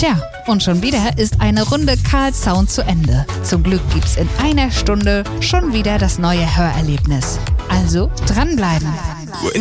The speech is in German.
Tja, und schon wieder ist eine Runde Karl Sound zu Ende. Zum Glück gibt's in einer Stunde schon wieder das neue Hörerlebnis. Also dranbleiben.